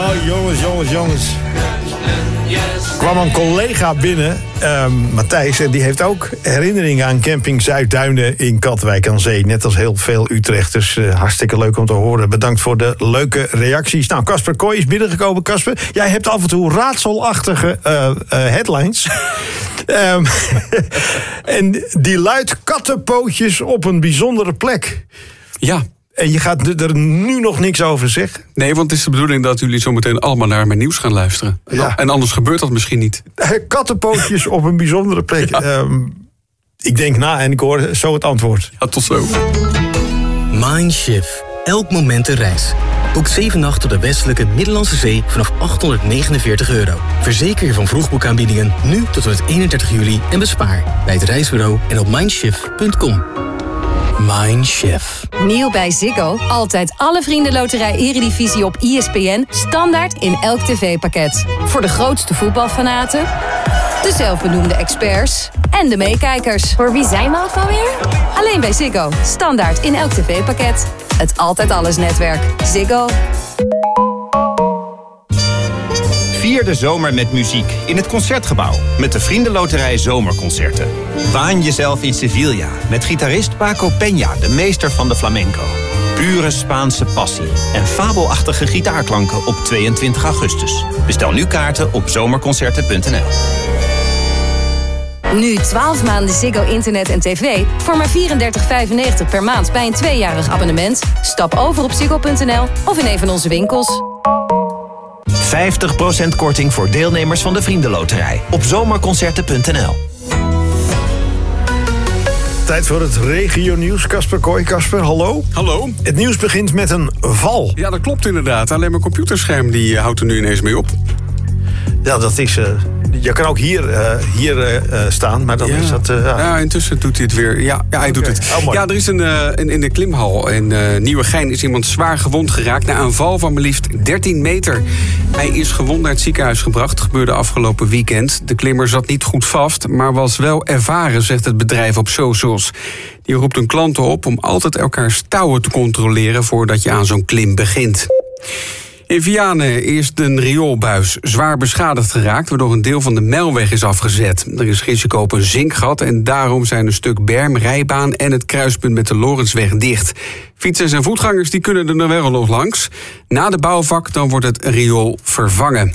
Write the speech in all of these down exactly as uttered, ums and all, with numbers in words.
Oh, jongens, jongens, jongens. Er kwam een collega binnen, uh, Matthijs, en die heeft ook herinneringen aan camping Zuidduinen in Katwijk aan Zee. Net als heel veel Utrechters. Uh, hartstikke leuk om te horen. Bedankt voor de leuke reacties. Nou, Casper Kooi is binnengekomen. Casper, jij hebt af en toe raadselachtige uh, uh, headlines. um, en die luidt kattenpootjes op een bijzondere plek. Ja. En je gaat er nu nog niks over zeggen? Nee, want het is de bedoeling dat jullie zo meteen allemaal naar mijn nieuws gaan luisteren. Ja. En anders gebeurt dat misschien niet. Kattenpootjes op een bijzondere plek. Ja. Um, ik denk na en ik hoor zo het antwoord. Ja, tot zo. Mindshift. Elk moment een reis. Boek zeven nachten op de westelijke Middellandse Zee vanaf achthonderdnegenenveertig euro. Verzeker je van vroegboekaanbiedingen nu tot en met eenendertig juli en bespaar bij het reisbureau en op mindshift punt com. Mindshift. Nieuw bij Ziggo. Altijd alle Vriendenloterij Eredivisie op E S P N. Standaard in elk tv-pakket. Voor de grootste voetbalfanaten, de zelfbenoemde experts en de meekijkers. Voor wie zijn we ook alweer? Alleen bij Ziggo. Standaard in elk tv-pakket. Het Altijd Alles netwerk. Ziggo. Vier de zomer met muziek in het Concertgebouw met de Vriendenloterij Zomerconcerten. Waan jezelf in Sevilla met gitarist Paco Peña, de meester van de flamenco. Pure Spaanse passie en fabelachtige gitaarklanken op tweeëntwintig augustus. Bestel nu kaarten op zomerconcerten punt n l. Nu twaalf maanden Ziggo internet en tv voor maar vierendertig vijfennegentig per maand bij een tweejarig abonnement. Stap over op ziggo punt n l of in een van onze winkels. vijftig procent korting voor deelnemers van de Vriendenloterij op zomerconcerten punt n l. Tijd voor het regionieuws. Casper Kooi. Casper, hallo. Hallo. Het nieuws begint met een val. Ja, dat klopt inderdaad. Alleen mijn computerscherm die uh, houdt er nu ineens mee op. Ja, dat is... Uh, je kan ook hier, uh, hier uh, staan, maar dan ja. is dat... Uh, ja. ja, intussen doet hij het weer. Ja, ja hij okay. doet het. Oh, ja, er is een, uh, een in de klimhal in uh, Nieuwegein is iemand zwaar gewond geraakt na een val van maar liefst dertien meter. Hij is gewond naar het ziekenhuis gebracht. Het gebeurde afgelopen weekend. De klimmer zat niet goed vast, maar was wel ervaren, zegt het bedrijf op socials. Die roept hun klanten op om altijd elkaars touwen te controleren voordat je aan zo'n klim begint. In Vianen is een rioolbuis zwaar beschadigd geraakt, waardoor een deel van de Mijlweg is afgezet. Er is risico op een zinkgat en daarom zijn een stuk berm, rijbaan en het kruispunt met de Lorensweg dicht. Fietsers en voetgangers die kunnen er nog wel nog langs. Na de bouwvak dan wordt het riool vervangen.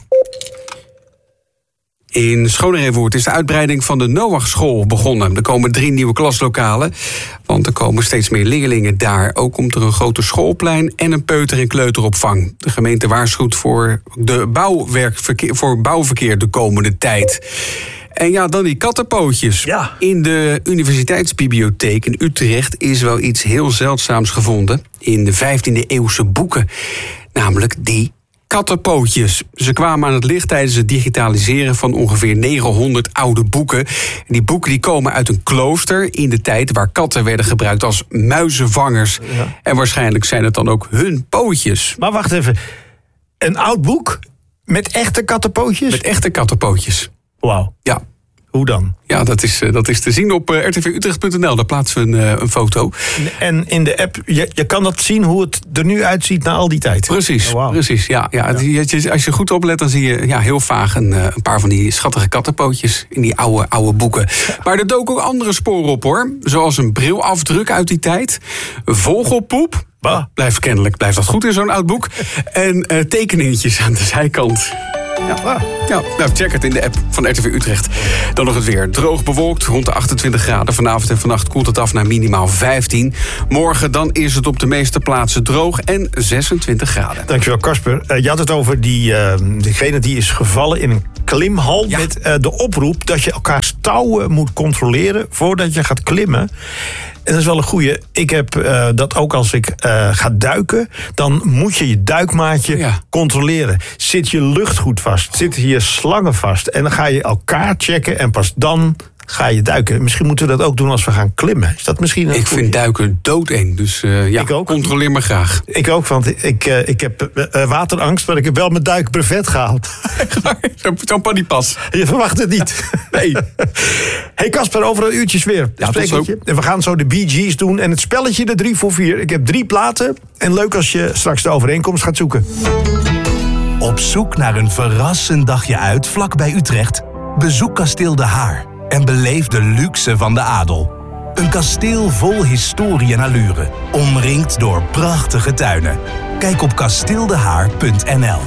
In Schonerewoerd is de uitbreiding van de Noachschool begonnen. Er komen drie nieuwe klaslokalen, want er komen steeds meer leerlingen daar. Ook komt er een grote schoolplein en een peuter- en kleuteropvang. De gemeente waarschuwt voor, de bouwwerkverkeer, voor bouwverkeer de komende tijd. En ja, dan die kattenpootjes. Ja. In de Universiteitsbibliotheek in Utrecht is wel iets heel zeldzaams gevonden. In de vijftiende eeuwse boeken. Namelijk die kattenpootjes. Ze kwamen aan het licht tijdens het digitaliseren van ongeveer negenhonderd oude boeken. Die boeken die komen uit een klooster in de tijd waar katten werden gebruikt als muizenvangers. Ja. En waarschijnlijk zijn het dan ook hun pootjes. Maar wacht even. Een oud boek met echte kattenpootjes? Met echte kattenpootjes. Wauw. Ja. Hoe dan? Ja, dat is, dat is te zien op uh, r t v utrecht punt n l. Daar plaatsen we een, uh, een foto. En in de app, je, je kan dat zien hoe het er nu uitziet na al die tijd. Precies, oh, wow. precies. Ja, ja, ja. Als je goed oplet, dan zie je ja, heel vaag een, een paar van die schattige kattenpootjes in die oude, oude boeken. Maar er doken ook andere sporen op, hoor. Zoals een brilafdruk uit die tijd. Vogelpoep. Bah. Blijft kennelijk blijft dat goed in zo'n oud boek. En uh, tekeningetjes aan de zijkant. Ja, ja, nou, check het in de app van R T V Utrecht. Dan nog het weer. Droog bewolkt, rond de achtentwintig graden. Vanavond en vannacht koelt het af naar minimaal vijftien. Morgen dan is het op de meeste plaatsen droog en zesentwintig graden. Dankjewel, Casper. Uh, je had het over die, uh, diegene die is gevallen in een klimhal. Ja. Met uh, de oproep dat je elkaars touwen moet controleren voordat je gaat klimmen. En dat is wel een goeie. Ik heb uh, dat ook als ik uh, ga duiken. Dan moet je je duikmaatje ja. controleren. Zit je lucht goed vast? Zitten je slangen vast? En dan ga je elkaar checken en pas dan ga je duiken. Misschien moeten we dat ook doen als we gaan klimmen. Is dat misschien een Ik goeie? vind duiken doodeng. Dus uh, ja, ik ook. Controleer me graag. Ik ook, want ik, uh, ik heb uh, waterangst, maar ik heb wel mijn duikbrevet gehaald. Zo'n panipas. Je verwacht het niet. Nee. Hey Casper, over een uurtjes weer. Ja, tot zo. En we gaan zo de Bee Gees doen en het spelletje de drie voor vier. Ik heb drie platen en leuk als je straks de overeenkomst gaat zoeken. Op zoek naar een verrassend dagje uit vlak bij Utrecht? Bezoek Kasteel De Haar en beleef de luxe van de adel. Een kasteel vol historie en allure, omringd door prachtige tuinen. Kijk op kasteeldehaar punt n l.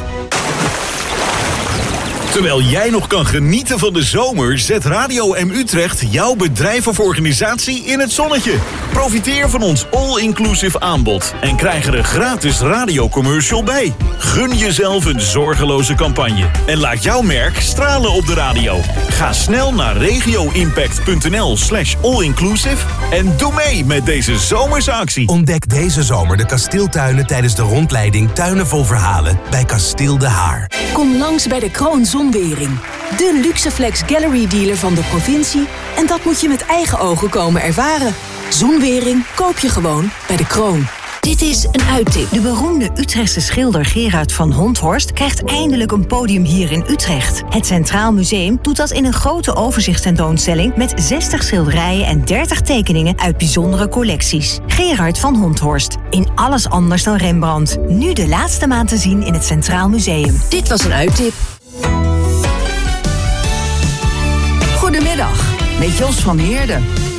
Terwijl jij nog kan genieten van de zomer, zet Radio M Utrecht jouw bedrijf of organisatie in het zonnetje. Profiteer van ons all-inclusive aanbod en krijg er een gratis radiocommercial bij. Gun jezelf een zorgeloze campagne en laat jouw merk stralen op de radio. Ga snel naar regioimpact.nl slash allinclusive en doe mee met deze zomerse actie. Ontdek deze zomer de kasteeltuinen tijdens de rondleiding Tuinen vol Verhalen bij Kasteel De Haar. Kom langs bij de Kroon Zonwering. De Luxeflex Gallery dealer van de provincie. En dat moet je met eigen ogen komen ervaren. Zonwering koop je gewoon bij de Kroon. Dit is een uittip. De beroemde Utrechtse schilder Gerard van Honthorst krijgt eindelijk een podium hier in Utrecht. Het Centraal Museum doet dat in een grote overzichtstentoonstelling met zestig schilderijen en dertig tekeningen uit bijzondere collecties. Gerard van Honthorst. In alles anders dan Rembrandt. Nu de laatste maand te zien in het Centraal Museum. Dit was een uittip. Goedemiddag, met Jos van Heerden.